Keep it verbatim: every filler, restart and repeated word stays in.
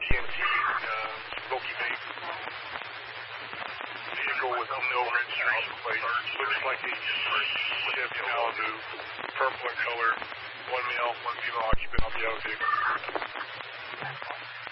N T, uh, Smoky Vape. Vehicle with no registration plate. Looks like a Chevy Malibu, purple in color. One male, one female occupant on the other vehicle.